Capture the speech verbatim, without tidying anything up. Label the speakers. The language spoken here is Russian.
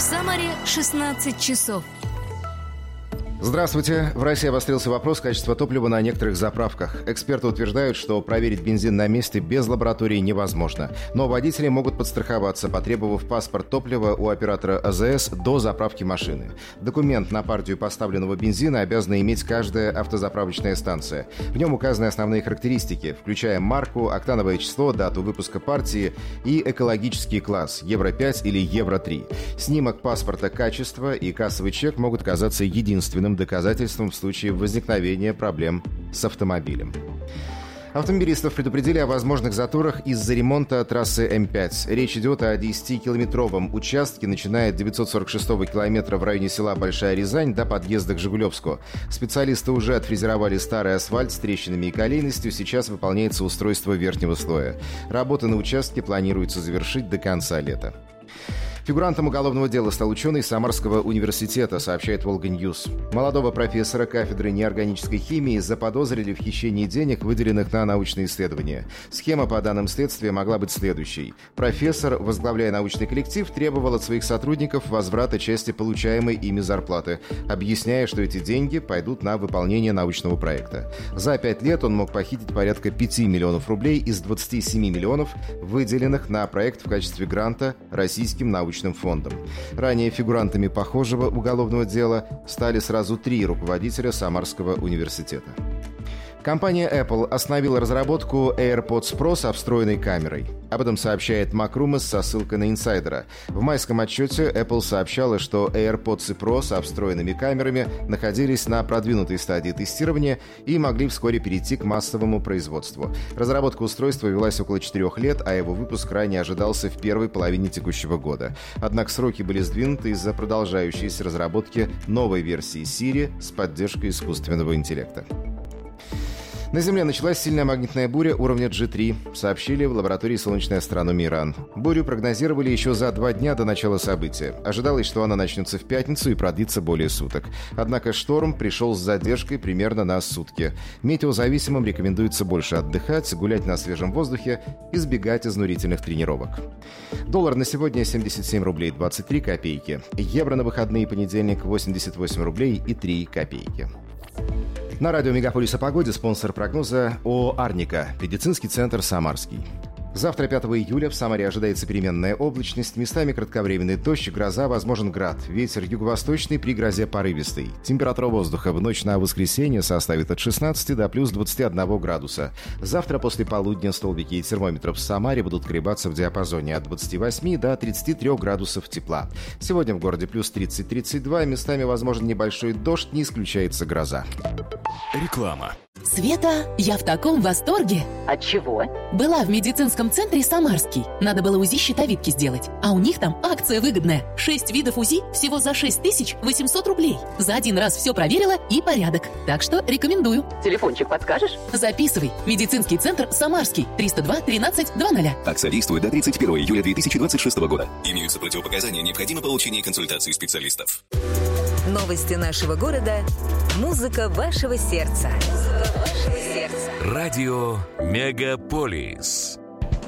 Speaker 1: Самаре шестнадцать часов.
Speaker 2: Здравствуйте. В России обострился вопрос качества топлива на некоторых заправках. Эксперты утверждают, что проверить бензин на месте без лаборатории невозможно. Но водители могут подстраховаться, потребовав паспорт топлива у оператора А Зэ Эс до заправки машины. Документ на партию поставленного бензина обязана иметь каждая автозаправочная станция. В нем указаны основные характеристики, включая марку, октановое число, дату выпуска партии и экологический класс Евро пять или Евро три. Снимок паспорта качества и кассовый чек могут казаться единственным доказательством в случае возникновения проблем с автомобилем. Автомобилистов предупредили о возможных заторах из-за ремонта трассы Эм пять. Речь идет о десятикилометровом участке, начиная от девятьсот сорок шестого километра в районе села Большая Рязань до подъезда к Жигулевску. Специалисты уже отфрезеровали старый асфальт с трещинами и колейностью, сейчас выполняется устройство верхнего слоя. Работы на участке планируется завершить до конца лета. Фигурантом уголовного дела стал ученый Самарского университета, сообщает «Волга-Ньюс». Молодого профессора кафедры неорганической химии заподозрили в хищении денег, выделенных на научные исследования. Схема, по данным следствия, могла быть следующей. Профессор, возглавляя научный коллектив, требовал от своих сотрудников возврата части получаемой ими зарплаты, объясняя, что эти деньги пойдут на выполнение научного проекта. За пять лет он мог похитить порядка пяти миллионов рублей из двадцати семи миллионов, выделенных на проект в качестве гранта Российским научным фондом. Ранее фигурантами похожего уголовного дела стали сразу три руководителя Самарского университета. Компания Apple остановила разработку AirPods Pro со встроенной камерой. Об этом сообщает Макрумас со ссылкой на инсайдера. В майском отчете Apple сообщала, что AirPods Pro со встроенными камерами находились на продвинутой стадии тестирования и могли вскоре перейти к массовому производству. Разработка устройства велась около четырех лет, а его выпуск ранее ожидался в первой половине текущего года. Однако сроки были сдвинуты из-за продолжающейся разработки новой версии Siri с поддержкой искусственного интеллекта. На Земле началась сильная магнитная буря уровня Джи три, сообщили в лаборатории солнечной астрономии РАН. Бурю прогнозировали еще за два дня до начала события. Ожидалось, что она начнется в пятницу и продлится более суток. Однако шторм пришел с задержкой примерно на сутки. Метеозависимым рекомендуется больше отдыхать, гулять на свежем воздухе, избегать изнурительных тренировок. Доллар на сегодня семьдесят семь рублей двадцать три копейки. Евро на выходные понедельник восемьдесят восемь рублей и три копейки. На радио «Мегаполис» о погоде спонсор прогноза ООО «Арника», медицинский центр «Самарский». Завтра, пятого июля, в Самаре ожидается переменная облачность, местами кратковременный дождь, гроза, возможен град. Ветер юго-восточный, при грозе порывистый. Температура воздуха в ночь на воскресенье составит от шестнадцати до плюс двадцати одного градуса. Завтра после полудня столбики термометров в Самаре будут колебаться в диапазоне от двадцати восьми до тридцати трёх градусов тепла. Сегодня в городе плюс тридцать - тридцать два, местами возможен небольшой дождь, не исключается гроза.
Speaker 3: Реклама.
Speaker 4: Света, я в таком восторге.
Speaker 5: От чего?
Speaker 4: Была в медицинском центре «Самарский». Надо было УЗИ щитовидки сделать. А у них там акция выгодная. Шесть видов УЗИ всего за шесть тысяч восемьсот рублей. За один раз все проверила и порядок. Так что рекомендую.
Speaker 5: Телефончик подскажешь?
Speaker 4: Записывай. Медицинский центр «Самарский». триста два тринадцать двадцать.
Speaker 3: Акция действует до тридцать первого июля две тысячи двадцать шестого года. Имеются противопоказания, необходимо получение консультации специалистов.
Speaker 6: Новости нашего города. Музыка вашего сердца. Музыка вашего сердца.
Speaker 7: Радио «Мегаполис».